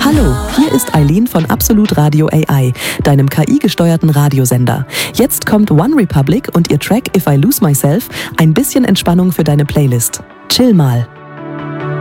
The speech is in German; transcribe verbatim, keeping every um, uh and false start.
Hallo, hier ist Eileen von Absolut Radio A I, deinem K I-gesteuerten Radiosender. Jetzt kommt One Republic und ihr Track If I Lose Myself, ein bisschen Entspannung für deine Playlist. Chill mal.